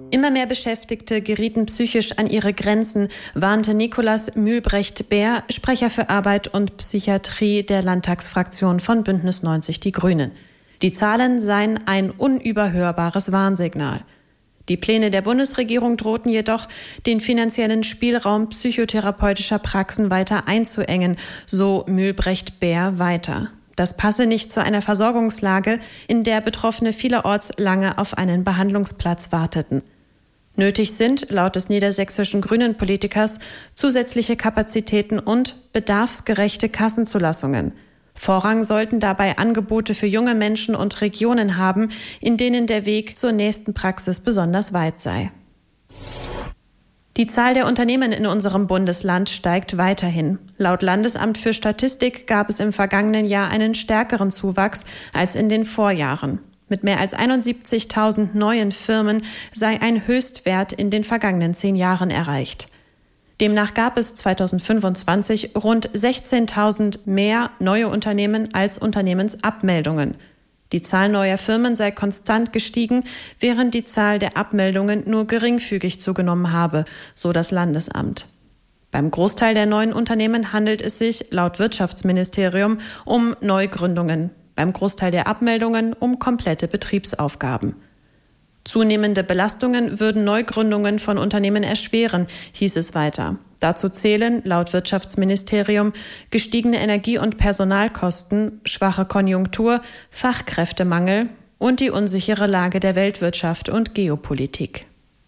Immer mehr Beschäftigte gerieten psychisch an ihre Grenzen, warnte Nicolas Mühlbrecht-Beer, Sprecher für Arbeit und Psychiatrie der Landtagsfraktion von Bündnis 90 Die Grünen. Die Zahlen seien ein unüberhörbares Warnsignal. Die Pläne der Bundesregierung drohten jedoch, den finanziellen Spielraum psychotherapeutischer Praxen weiter einzuengen, so Mühlbrecht-Beer weiter. Das passe nicht zu einer Versorgungslage, in der Betroffene vielerorts lange auf einen Behandlungsplatz warteten. Nötig sind, laut des niedersächsischen Grünen-Politikers, zusätzliche Kapazitäten und bedarfsgerechte Kassenzulassungen. Vorrang sollten dabei Angebote für junge Menschen und Regionen haben, in denen der Weg zur nächsten Praxis besonders weit sei. Die Zahl der Unternehmen in unserem Bundesland steigt weiterhin. Laut Landesamt für Statistik gab es im vergangenen Jahr einen stärkeren Zuwachs als in den Vorjahren. Mit mehr als 71.000 neuen Firmen sei ein Höchstwert in den vergangenen 10 Jahren erreicht. Demnach gab es 2025 rund 16.000 mehr neue Unternehmen als Unternehmensabmeldungen. Die Zahl neuer Firmen sei konstant gestiegen, während die Zahl der Abmeldungen nur geringfügig zugenommen habe, so das Landesamt. Beim Großteil der neuen Unternehmen handelt es sich, laut Wirtschaftsministerium, um Neugründungen. Beim Großteil der Abmeldungen um komplette Betriebsaufgaben. Zunehmende Belastungen würden Neugründungen von Unternehmen erschweren, hieß es weiter. Dazu zählen, laut Wirtschaftsministerium, gestiegene Energie- und Personalkosten, schwache Konjunktur, Fachkräftemangel und die unsichere Lage der Weltwirtschaft und Geopolitik.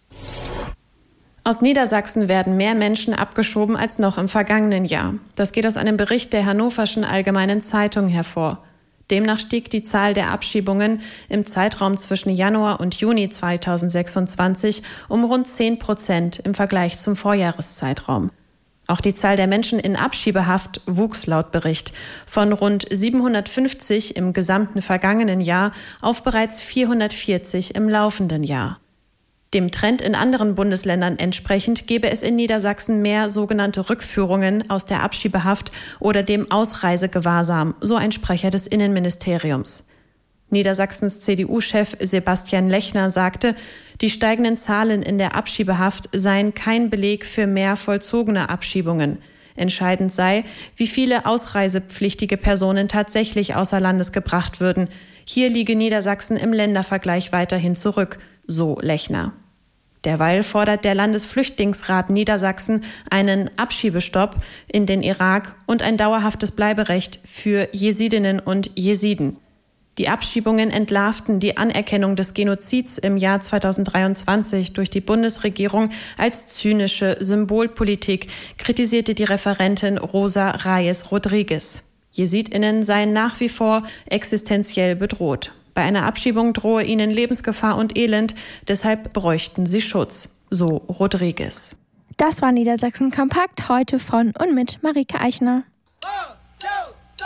Aus Niedersachsen werden mehr Menschen abgeschoben als noch im vergangenen Jahr. Das geht aus einem Bericht der Hannoverschen Allgemeinen Zeitung hervor. Demnach stieg die Zahl der Abschiebungen im Zeitraum zwischen Januar und Juni 2026 um rund 10% im Vergleich zum Vorjahreszeitraum. Auch die Zahl der Menschen in Abschiebehaft wuchs laut Bericht von rund 750 im gesamten vergangenen Jahr auf bereits 440 im laufenden Jahr. Dem Trend in anderen Bundesländern entsprechend gebe es in Niedersachsen mehr sogenannte Rückführungen aus der Abschiebehaft oder dem Ausreisegewahrsam, so ein Sprecher des Innenministeriums. Niedersachsens CDU-Chef Sebastian Lechner sagte, die steigenden Zahlen in der Abschiebehaft seien kein Beleg für mehr vollzogene Abschiebungen. Entscheidend sei, wie viele ausreisepflichtige Personen tatsächlich außer Landes gebracht würden. Hier liege Niedersachsen im Ländervergleich weiterhin zurück, so Lechner. Derweil fordert der Landesflüchtlingsrat Niedersachsen einen Abschiebestopp in den Irak und ein dauerhaftes Bleiberecht für Jesidinnen und Jesiden. Die Abschiebungen entlarvten die Anerkennung des Genozids im Jahr 2023 durch die Bundesregierung als zynische Symbolpolitik, kritisierte die Referentin Rosa Reyes-Rodriguez. JesidInnen seien nach wie vor existenziell bedroht. Bei einer Abschiebung drohe ihnen Lebensgefahr und Elend, deshalb bräuchten sie Schutz, so Rodriguez. Das war Niedersachsen kompakt heute von und mit Marike Eichner.